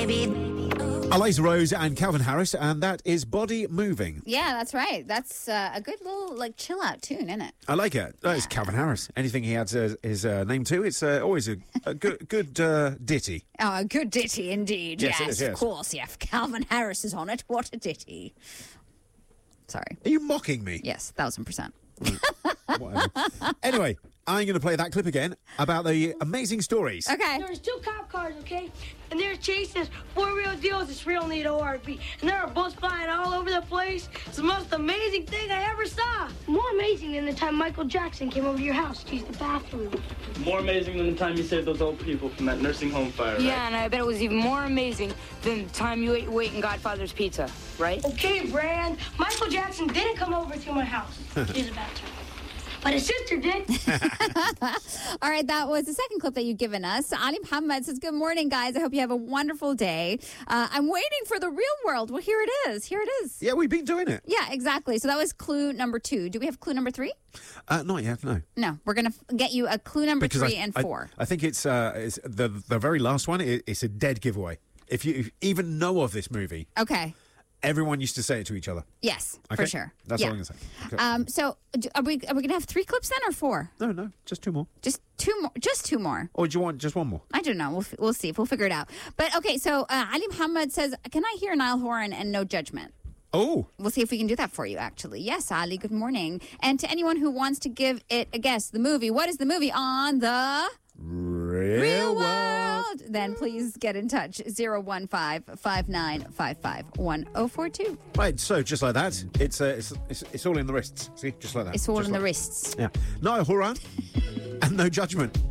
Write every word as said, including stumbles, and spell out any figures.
baby. Eliza Rose and Calvin Harris, and that is Body Moving. Yeah, that's right. That's uh, a good little, like, chill-out tune, isn't it? I like it. Oh, it's Calvin Harris. Anything he adds uh, his uh, name to, it's uh, always a, a good good uh, ditty. Oh, a good ditty indeed. Yes, Yes, it is, yes. of course. Yeah, if Calvin Harris is on it, what a ditty. Sorry. Are you mocking me? Yes, thousand percent. Whatever. Anyway, I'm going to play that clip again about the amazing stories. Okay. There was two cop cars, okay? And they're chasing this four-wheel deal with this real neat O R V. And there were bullets flying all over the place. It's the most amazing thing I ever saw. More amazing than the time Michael Jackson came over to your house to use the bathroom. More amazing than the time you saved those old people from that nursing home fire, right? Yeah, and I bet it was even more amazing than the time you ate Wait and Godfather's Pizza, right? Okay, Brand. Michael Jackson didn't come over to my house to use the bathroom. But his sister did. All right, that was the second clip that you've given us. Ali Muhammad says, good morning, guys. I hope you have a wonderful day. Uh, I'm waiting for the real world. Well, here it is. Here it is. Yeah, we've been doing it. Yeah, exactly. So that was clue number two. Do we have clue number three? Uh, not yet, no. No, we're going to get you a clue number Because three I, and I- four. I, think it's, uh, it's the the very last one. It, it's a dead giveaway. If you if you even know of this movie, Okay. everyone used to say it to each other. Yes, Okay? for sure. That's yeah. all I'm going to say. Okay. Um, so do- are we are we going to have three clips then or four? no, no, just two more. Just two more. Just two more. Or do you want just one more? I don't know. We'll, f- we'll see. We'll figure it out. But okay, so uh, Ali Muhammad says, can I hear Niall Horan and No Judgment? Oh, We'll see if we can do that for you, actually. Yes, Ali, good morning. And to anyone who wants to give it a guess, the movie, what is the movie on the real, real world? Then please get in touch. zero one five, five nine five five, one zero four two. Right, so just like that, it's, uh, it's it's it's all in the wrists. See, just like that. It's all Just in the like- wrists. Yeah. Niall Horan and No Judgment.